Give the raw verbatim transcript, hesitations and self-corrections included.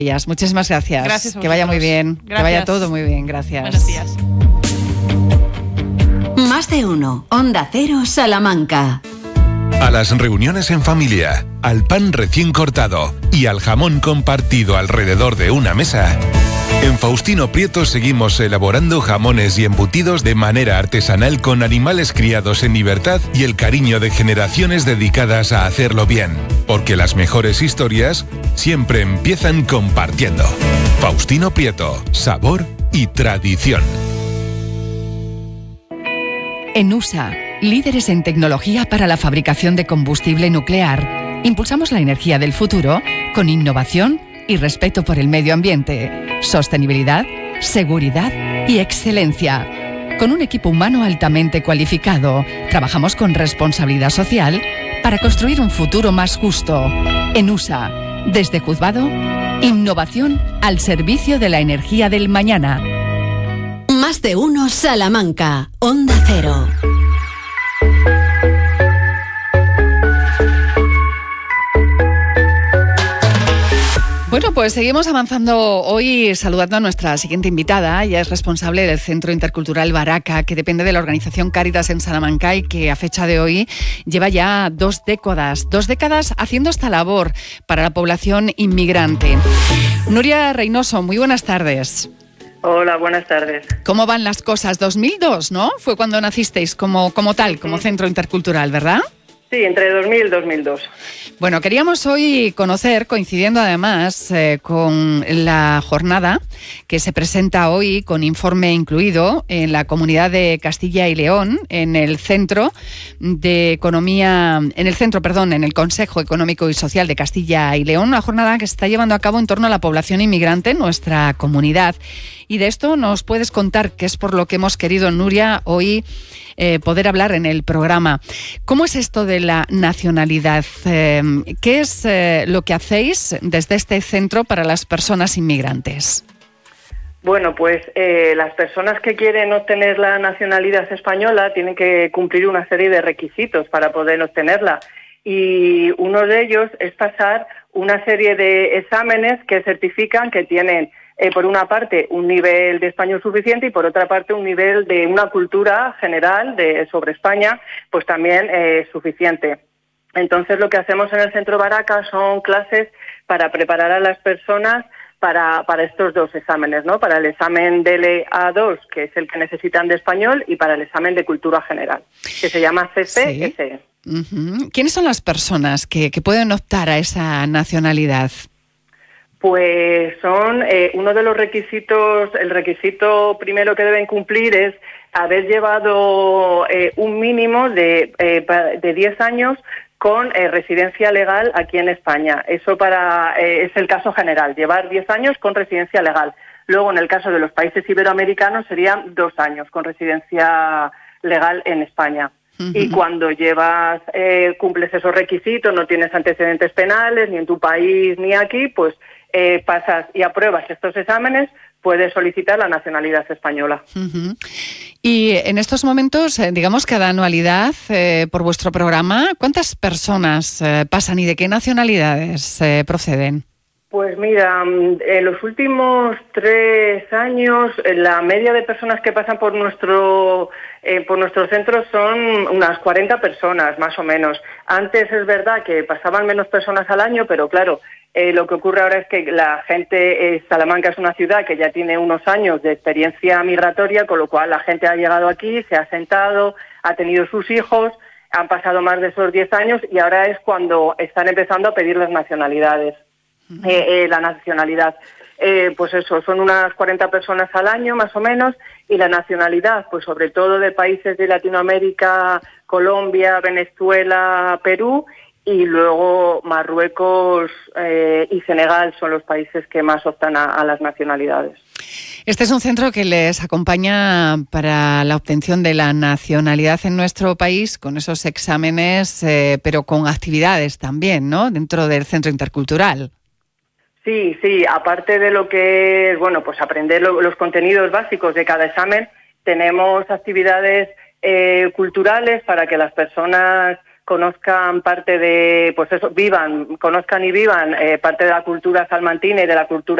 Muchísimas gracias. Gracias a que vaya muy bien. Gracias. Que vaya todo muy bien. Gracias. Buenos días. Más de uno. Onda Cero, Salamanca. A las reuniones en familia, al pan recién cortado y al jamón compartido alrededor de una mesa. En Faustino Prieto seguimos elaborando jamones y embutidos de manera artesanal con animales criados en libertad y el cariño de generaciones dedicadas a hacerlo bien. Porque las mejores historias siempre empiezan compartiendo. Faustino Prieto, sabor y tradición. ENUSA, líderes en tecnología para la fabricación de combustible nuclear, impulsamos la energía del futuro con innovación y respeto por el medio ambiente, sostenibilidad, seguridad y excelencia. Con un equipo humano altamente cualificado, trabajamos con responsabilidad social para construir un futuro más justo. ENUSA, desde Juzgado, innovación al servicio de la energía del mañana. Más de uno, Salamanca. Onda Cero. Bueno, pues seguimos avanzando hoy saludando a nuestra siguiente invitada. Ella es responsable del Centro Intercultural Baraca, que depende de la organización Cáritas en Salamanca y que a fecha de hoy lleva ya dos décadas, dos décadas haciendo esta labor para la población inmigrante. Nuria Reynoso, muy buenas tardes. Hola, buenas tardes. ¿Cómo van las cosas? dos mil dos, ¿no? Fue cuando nacisteis como, como tal, como Centro Intercultural, ¿verdad? Sí, entre dos mil y dos mil dos. Bueno, queríamos hoy conocer, coincidiendo además eh, con la jornada que se presenta hoy con informe incluido en la Comunidad de Castilla y León, en el Centro de Economía, en el Centro, perdón, en el Consejo Económico y Social de Castilla y León, una jornada que se está llevando a cabo en torno a la población inmigrante en nuestra comunidad. Y de esto nos puedes contar, que es por lo que hemos querido, Nuria, hoy eh, poder hablar en el programa. ¿Cómo es esto de la nacionalidad? Eh, ¿Qué es eh, lo que hacéis desde este centro para las personas inmigrantes? Bueno, pues eh, las personas que quieren obtener la nacionalidad española tienen que cumplir una serie de requisitos para poder obtenerla. Y uno de ellos es pasar una serie de exámenes que certifican que tienen, eh, por una parte, un nivel de español suficiente y por otra parte un nivel de una cultura general de sobre España, pues también eh, suficiente. Entonces lo que hacemos en el Centro Baraca son clases para preparar a las personas para, para estos dos exámenes, ¿no? Para el examen de L A dos, que es el que necesitan de español, y para el examen de cultura general, que se llama C C S E. Sí. Uh-huh. ¿Quiénes son las personas que, que pueden optar a esa nacionalidad? Pues son eh, uno de los requisitos, el requisito primero que deben cumplir es haber llevado eh, un mínimo de, eh, de diez años con eh, residencia legal aquí en España. Eso para eh, es el caso general, llevar diez años con residencia legal. Luego, en el caso de los países iberoamericanos, serían dos años con residencia legal en España. Uh-huh. Y cuando llevas, eh, cumples esos requisitos, no tienes antecedentes penales, ni en tu país ni aquí, pues eh, pasas y apruebas estos exámenes, puedes solicitar la nacionalidad española. Uh-huh. Y en estos momentos, eh, digamos, cada anualidad, eh, por vuestro programa, ¿cuántas personas eh, pasan y de qué nacionalidades eh, proceden? Pues mira, en los últimos tres años, la media de personas que pasan por nuestro eh, por nuestro centro son unas cuarenta personas, más o menos. Antes es verdad que pasaban menos personas al año, pero claro, eh, lo que ocurre ahora es que la gente, eh, Salamanca es una ciudad que ya tiene unos años de experiencia migratoria, con lo cual la gente ha llegado aquí, se ha asentado, ha tenido sus hijos, han pasado más de esos diez años y ahora es cuando están empezando a pedir las nacionalidades. Eh, eh, la nacionalidad, eh, pues eso, son unas cuarenta personas al año más o menos, y la nacionalidad, pues sobre todo de países de Latinoamérica, Colombia, Venezuela, Perú, y luego Marruecos eh, y Senegal son los países que más optan a, a las nacionalidades. Este es un centro que les acompaña para la obtención de la nacionalidad en nuestro país, con esos exámenes, eh, pero con actividades también, ¿no?, dentro del centro intercultural. Sí, sí, aparte de lo que es, bueno, pues aprender lo, los contenidos básicos de cada examen, tenemos actividades eh, culturales para que las personas conozcan parte de, pues eso, vivan, conozcan y vivan eh, parte de la cultura salmantina y de la cultura